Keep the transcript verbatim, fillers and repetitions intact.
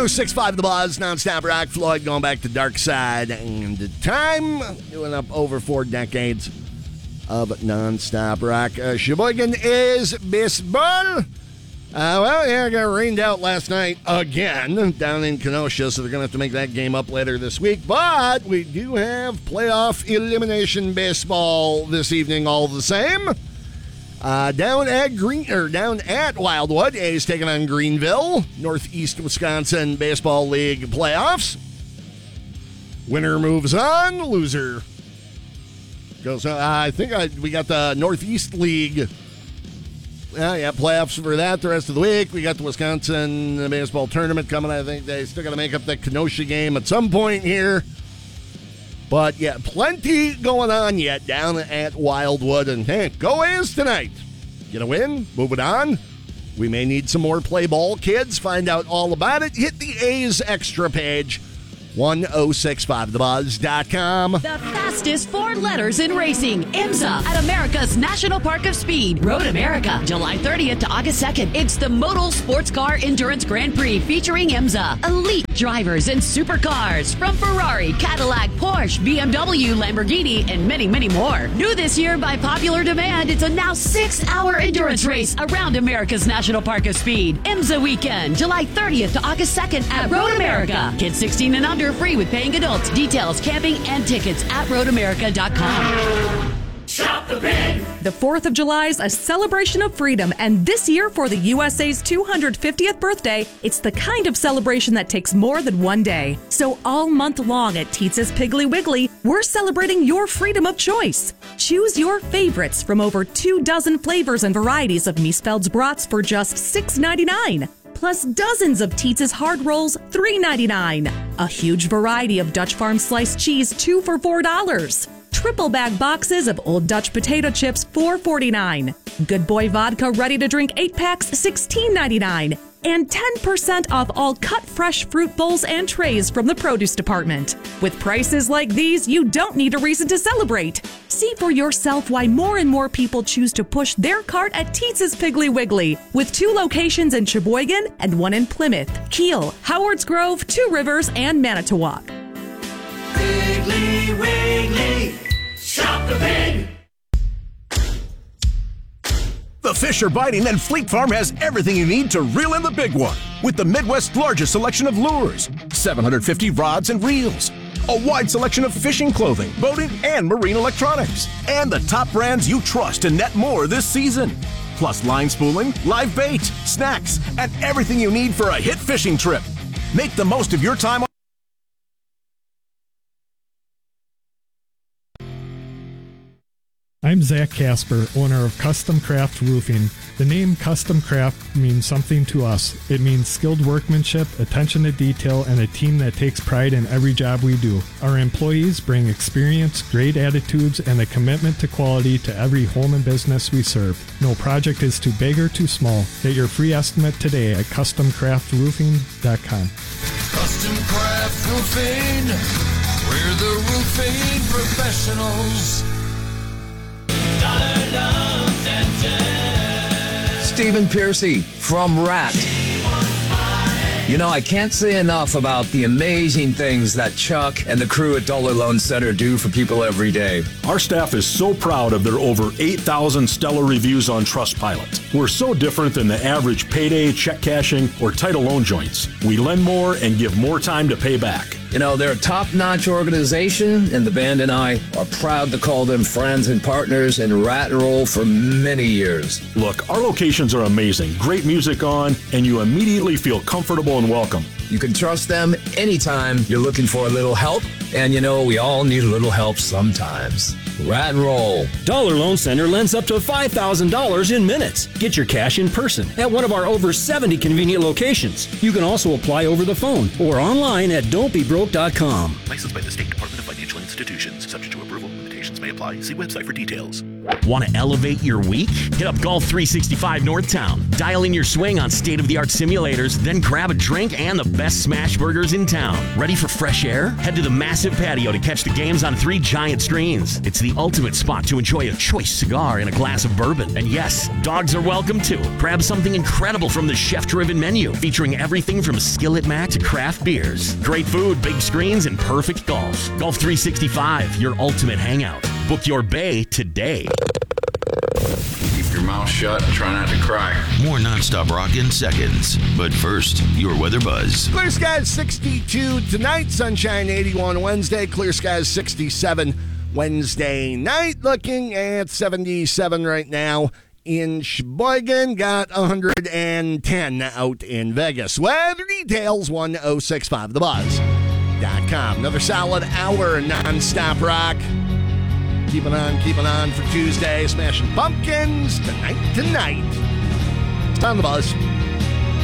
oh six point five The Buzz, nonstop rock. Floyd going back to Dark Side and Time. Doing up over four decades of nonstop rock. Uh, Sheboygan is baseball. Uh, well, yeah, it got rained out last night again down in Kenosha, so they're going to have to make that game up later this week. But we do have playoff elimination baseball this evening all the same. Uh, down at Green or down at Wildwood, A's taking on Greenville. Northeast Wisconsin Baseball League playoffs. Winner moves on. Loser goes. Uh, I think I, we got the Northeast League. Yeah, yeah, playoffs for that the rest of the week. We got the Wisconsin baseball tournament coming. I think they still got to make up that Kenosha game at some point here. But, yeah, plenty going on yet down at Wildwood. And, hey, go A's tonight. Get a win, move it on. We may need some more play ball, kids. Find out all about it. Hit the A's extra page, ten sixty-five the buzz dot com. The fastest four letters in racing. IMSA at America's National Park of Speed. Road America, July thirtieth to August second. It's the Modal Sports Car Endurance Grand Prix featuring IMSA. Elite drivers and supercars from Ferrari, Cadillac, Porsche, B M W, Lamborghini, and many, many more. New this year by popular demand, it's a now six-hour endurance race around America's National Park of Speed. IMSA weekend, July thirtieth to August second at Road America. Kids sixteen and under free with paying adults. Details, camping, and tickets at road america dot com. Shop the pig! The fourth of July is a celebration of freedom, and this year for the U S A's two hundred fiftieth birthday, it's the kind of celebration that takes more than one day. So all month long at Teetz's Piggly Wiggly, we're celebrating your freedom of choice. Choose your favorites from over two dozen flavors and varieties of Miesfeld's brats for just six ninety-nine. Plus dozens of Teetz's hard rolls, three ninety-nine. A huge variety of Dutch Farm sliced cheese, two for four dollars. Triple bag boxes of Old Dutch potato chips, four forty-nine. Good Boy vodka ready to drink eight packs, sixteen ninety-nine. And ten percent off all cut fresh fruit bowls and trays from the produce department. With prices like these, you don't need a reason to celebrate. See for yourself why more and more people choose to push their cart at Teetz's Piggly Wiggly, with two locations in Sheboygan and one in Plymouth, Kiel, Howards Grove, Two Rivers, and Manitowoc. Piggly Wiggly, shop the pig! The fish are biting, and Fleet Farm has everything you need to reel in the big one. With the Midwest's largest selection of lures, seven hundred fifty rods and reels, a wide selection of fishing clothing, boating, and marine electronics, and the top brands you trust to net more this season. Plus line spooling, live bait, snacks, and everything you need for a hit fishing trip. Make the most of your time on I'm Zach Casper, owner of Custom Craft Roofing. The name Custom Craft means something to us. It means skilled workmanship, attention to detail, and a team that takes pride in every job we do. Our employees bring experience, great attitudes, and a commitment to quality to every home and business we serve. No project is too big or too small. Get your free estimate today at custom craft roofing dot com. Custom Craft Roofing, we're the roofing professionals. Stephen Piercy from Rat. You know, I can't say enough about the amazing things that Chuck and the crew at Dollar Loan Center do for people every day. Our staff is so proud of their over eight thousand stellar reviews on Trustpilot. We're so different than the average payday, check cashing, or title loan joints. We lend more and give more time to pay back. You know, they're a top-notch organization, and the band and I are proud to call them friends and partners in Rat and Roll for many years. Look, our locations are amazing. Great music on, and you immediately feel comfortable and welcome. You can trust them anytime you're looking for a little help, and you know, we all need a little help sometimes. Rat and Roll. Dollar Loan Center lends up to five thousand dollars in minutes. Get your cash in person at one of our over seventy convenient locations. You can also apply over the phone or online at don't be broke dot com. Licensed by the State Department of Financial Institutions. Subject to approval. Limitations may apply. See website for details. Want to elevate your week? Hit up Golf three sixty-five Northtown. Dial in your swing on state-of-the-art simulators, then grab a drink and the best smash burgers in town. Ready for fresh air? Head to the massive patio to catch the games on three giant screens. It's the ultimate spot to enjoy a choice cigar and a glass of bourbon. And yes, dogs are welcome too. Grab something incredible from the chef-driven menu, featuring everything from Skillet Mac to craft beers. Great food, big screens, and perfect golf. Golf three sixty-five, your ultimate hangout. Book your bay today. Keep your mouth shut and try not to cry. More nonstop rock in seconds. But first, your weather buzz. Clear skies sixty-two tonight, sunshine eighty-one Wednesday, clear skies sixty-seven Wednesday night, looking at seventy-seven right now in Sheboygan, got one hundred ten out in Vegas. Weather details one oh six five the buzz dot com. Another solid hour of nonstop rock. Keeping on, keeping on for Tuesday. Smashing Pumpkins tonight, tonight. It's on the buzz.